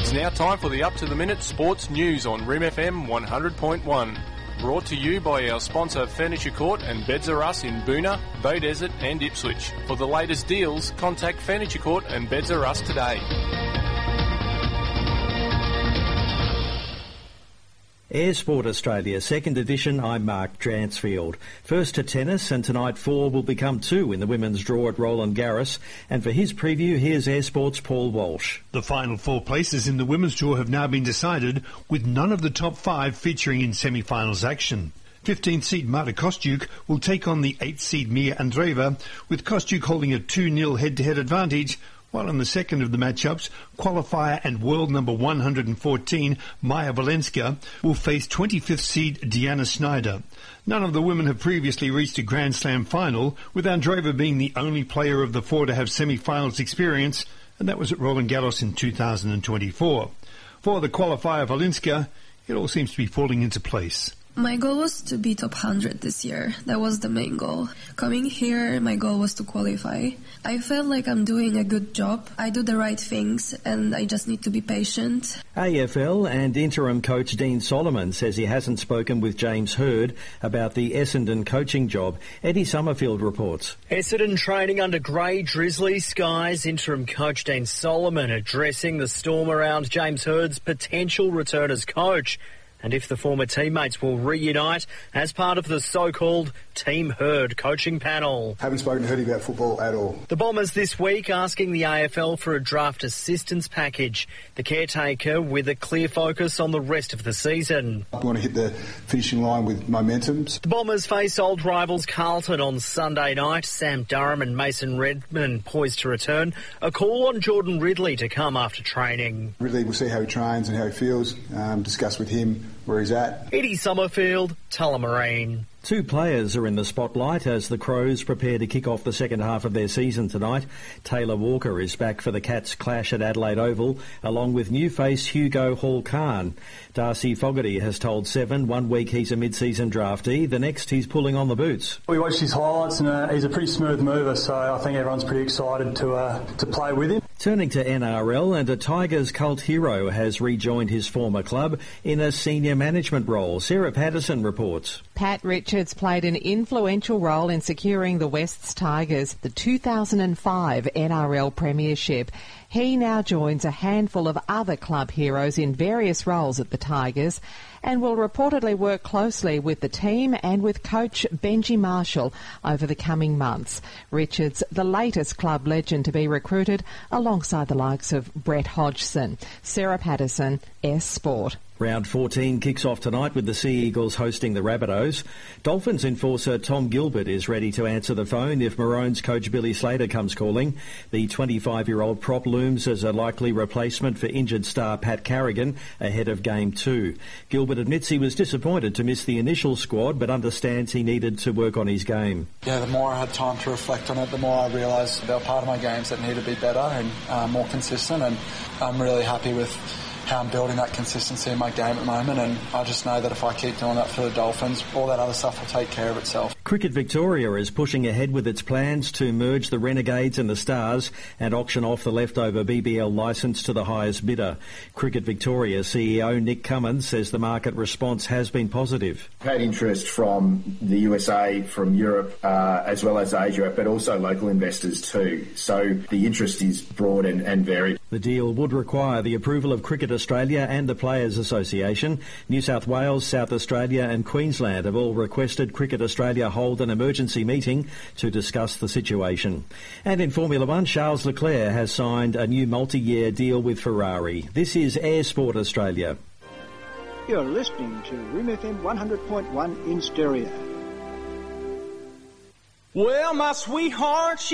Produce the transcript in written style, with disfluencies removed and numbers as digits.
It's now time for the up-to-the-minute sports news on Rim FM 100.1. Brought to you by our sponsor Furniture Court and Beds R Us in Boonah, Beaudesert and Ipswich. For the latest deals, contact Furniture Court and Beds R Us today. Air Sport Australia, 2nd edition, I'm Mark Dransfield. First to tennis, and tonight 4 will become 2 in the women's draw at Roland Garros. And for his preview, here's Air Sport's Paul Walsh. The final 4 places in the women's draw have now been decided, with none of the top 5 featuring in semi-finals action. 15th seed Marta Kostyuk will take on the 8th seed Mia Andreeva, with Kostyuk holding a 2-0 head-to-head advantage, while in the second of the matchups, qualifier and world number 114, Maya Valenska, will face 25th seed Deanna Snyder. None of the women have previously reached a Grand Slam final, with Andreeva being the only player of the 4 to have semi-finals experience, and that was at Roland Garros in 2024. For the qualifier Valenska, it all seems to be falling into place. My goal was to be top 100 this year. That was the main goal. Coming here, my goal was to qualify. I felt like I'm doing a good job. I do the right things, and I just need to be patient. AFL and interim coach Dean Solomon says he hasn't spoken with James Hird about the Essendon coaching job. Eddie Summerfield reports. Essendon training under grey drizzly skies. Interim coach Dean Solomon addressing the storm around James Hird's potential return as coach, and if the former teammates will reunite as part of the so-called Team Hird coaching panel. Haven't spoken to Hirdy about football at all. The Bombers this week asking the AFL for a draft assistance package. The caretaker with a clear focus on the rest of the season. I want to hit the finishing line with momentum. The Bombers face old rivals Carlton on Sunday night. Sam Durham and Mason Redman poised to return. A call on Jordan Ridley to come after training. Ridley, we'll see how he trains and how he feels. Discuss with him where he's at. Eddie Summerfield, Tullamarine. 2 players are in the spotlight as the Crows prepare to kick off the second half of their season tonight. Taylor Walker is back for the Cats' clash at Adelaide Oval, along with new face Hugo Hall-Khan. Darcy Fogarty has told Seven 1 week he's a mid-season draftee, the next he's pulling on the boots. We watched his highlights and he's a pretty smooth mover, so I think everyone's pretty excited to play with him. Turning to NRL, and a Tigers cult hero has rejoined his former club in a senior management role. Sarah Patterson reports. Pat Richards played an influential role in securing the Wests Tigers the 2005 NRL Premiership. He now joins a handful of other club heroes in various roles at the Tigers and will reportedly work closely with the team and with coach Benji Marshall over the coming months. Richards, the latest club legend to be recruited alongside the likes of Brett Hodgson. Sarah Patterson, S Sport. Round 14 kicks off tonight with the Sea Eagles hosting the Rabbitohs. Dolphins enforcer Tom Gilbert is ready to answer the phone if Maroons coach Billy Slater comes calling. The 25-year-old prop looms as a likely replacement for injured star Pat Carrigan ahead of Game 2. Gilbert admits he was disappointed to miss the initial squad, but understands he needed to work on his game. Yeah, the more I had time to reflect on it, the more I realised there were part of my games that needed to be better and more consistent, and I'm really happy with how I'm building that consistency in my game at the moment, and I just know that if I keep doing that for the Dolphins, all that other stuff will take care of itself. Cricket Victoria is pushing ahead with its plans to merge the Renegades and the Stars and auction off the leftover BBL licence to the highest bidder. Cricket Victoria CEO Nick Cummins says the market response has been positive. Had interest from the USA, from Europe, as well as Asia, but also local investors too. So the interest is broad and varied. The deal would require the approval of Cricket Australia and the Players Association. New South Wales, South Australia and Queensland have all requested Cricket Australia hold an emergency meeting to discuss the situation. And in Formula One, Charles Leclerc has signed a new multi-year deal with Ferrari. This is Air Sport Australia. You're listening to Rim FM 100.1 in stereo. Well, my sweetheart, she